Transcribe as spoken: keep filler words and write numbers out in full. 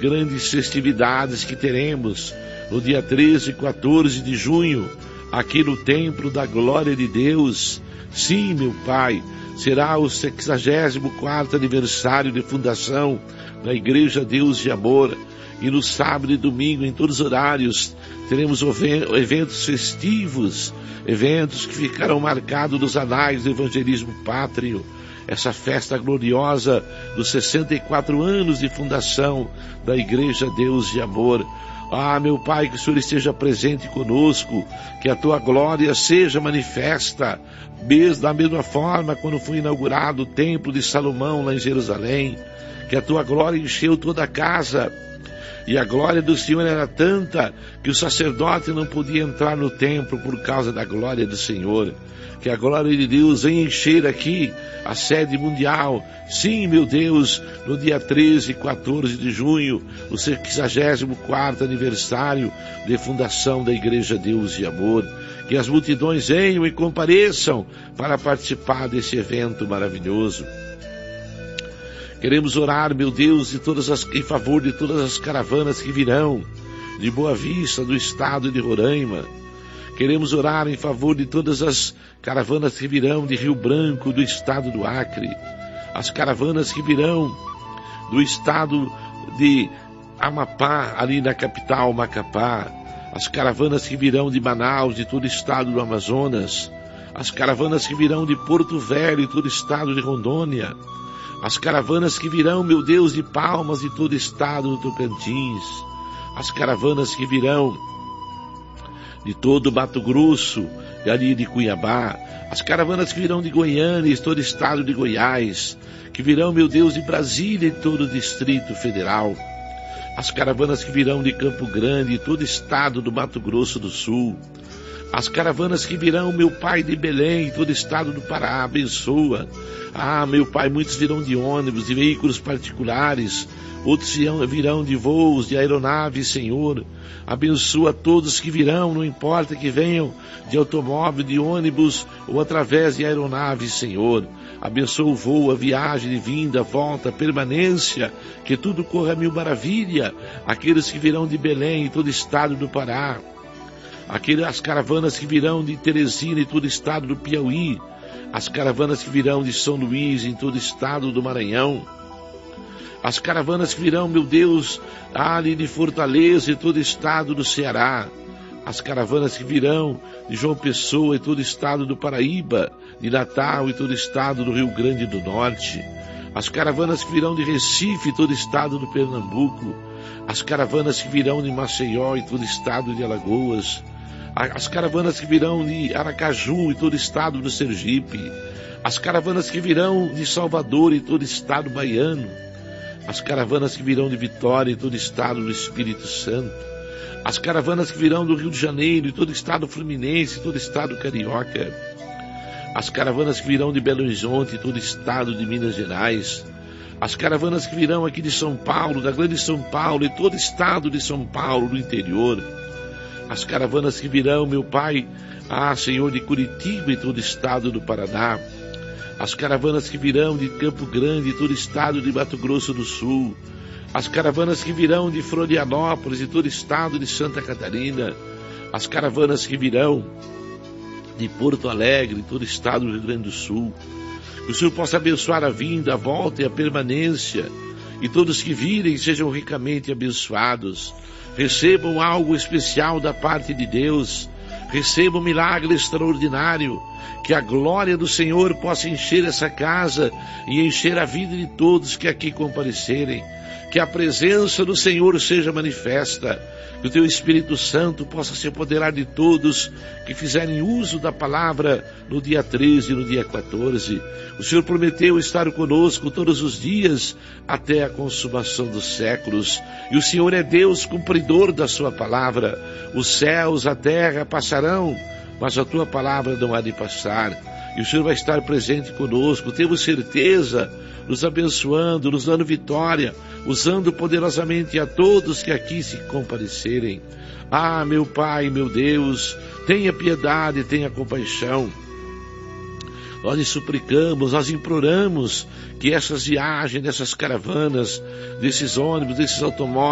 grandes festividades que teremos no dia treze e quatorze de junho, aqui no Templo da Glória de Deus. Sim, meu Pai, será o sexagésimo quarto aniversário de fundação da Igreja Deus de Amor. E no sábado e domingo, em todos os horários, teremos eventos festivos, eventos que ficarão marcados nos anais do evangelismo pátrio. Essa festa gloriosa dos sessenta e quatro anos de fundação da Igreja Deus de Amor. Ah, meu Pai, que o Senhor esteja presente conosco, que a Tua glória seja manifesta, da mesma forma quando foi inaugurado o Templo de Salomão lá em Jerusalém, que a Tua glória encheu toda a casa, e a glória do Senhor era tanta que o sacerdote não podia entrar no templo por causa da glória do Senhor. Que a glória de Deus venha encher aqui a sede mundial. Sim, meu Deus, no dia treze e quatorze de junho, o sexagésimo quarto aniversário de fundação da Igreja Deus de Amor. Que as multidões venham e compareçam para participar desse evento maravilhoso. Queremos orar, meu Deus, de todas as, em favor de todas as caravanas que virão de Boa Vista, do estado de Roraima. Queremos orar em favor de todas as caravanas que virão de Rio Branco, do estado do Acre. As caravanas que virão do estado de Amapá, ali na capital, Macapá. As caravanas que virão de Manaus, de todo o estado do Amazonas. As caravanas que virão de Porto Velho, de todo o estado de Rondônia. As caravanas que virão, meu Deus, de Palmas, de todo o estado do Tocantins. As caravanas que virão de todo o Mato Grosso, e ali de Cuiabá. As caravanas que virão de Goiânia, de todo o estado de Goiás. Que virão, meu Deus, de Brasília e todo o Distrito Federal. As caravanas que virão de Campo Grande, de todo o estado do Mato Grosso do Sul. As caravanas que virão, meu Pai, de Belém, todo o estado do Pará, abençoa. Ah, meu Pai, muitos virão de ônibus, de veículos particulares, outros virão de voos, de aeronaves, Senhor. Abençoa todos que virão, não importa que venham de automóvel, de ônibus ou através de aeronaves, Senhor. Abençoa o voo, a viagem de vinda, volta, a permanência, que tudo corra a mil maravilha. Aqueles que virão de Belém, todo o estado do Pará. Aquelas caravanas que virão de Teresina e todo o estado do Piauí. As caravanas que virão de São Luís em todo o estado do Maranhão. As caravanas que virão, meu Deus, ali de Fortaleza e todo o estado do Ceará. As caravanas que virão de João Pessoa e todo o estado do Paraíba, de Natal e todo o estado do Rio Grande do Norte. As caravanas que virão de Recife e todo o estado do Pernambuco. As caravanas que virão de Maceió e todo o estado de Alagoas. As caravanas que virão de Aracaju e todo o estado do Sergipe. As caravanas que virão de Salvador e todo o estado baiano. As caravanas que virão de Vitória e todo o estado do Espírito Santo. As caravanas que virão do Rio de Janeiro e todo o estado fluminense e todo o estado carioca. As caravanas que virão de Belo Horizonte e todo o estado de Minas Gerais. As caravanas que virão aqui de São Paulo, da grande São Paulo e todo o estado de São Paulo, do interior. As caravanas que virão, meu Pai, ah, Senhor, de Curitiba e todo o estado do Paraná. As caravanas que virão de Campo Grande e todo o estado de Mato Grosso do Sul. As caravanas que virão de Florianópolis e todo o estado de Santa Catarina. As caravanas que virão de Porto Alegre e todo o estado do Rio Grande do Sul. Que o Senhor possa abençoar a vinda, a volta e a permanência. E todos que virem sejam ricamente abençoados. Recebam algo especial da parte de Deus. Recebam um milagre extraordinário. Que a glória do Senhor possa encher essa casa e encher a vida de todos que aqui comparecerem. Que a presença do Senhor seja manifesta. Que o Teu Espírito Santo possa se apoderar de todos que fizerem uso da palavra no dia treze e no dia quatorze. O Senhor prometeu estar conosco todos os dias até a consumação dos séculos. E o Senhor é Deus cumpridor da Sua palavra. Os céus, a terra passarão, mas a Tua palavra não há de passar. E o Senhor vai estar presente conosco, temos certeza, nos abençoando, nos dando vitória, usando poderosamente a todos que aqui se comparecerem. Ah, meu Pai, meu Deus, tenha piedade, tenha compaixão. Nós lhe suplicamos, nós imploramos que essas viagens, dessas caravanas, desses ônibus, desses automóveis,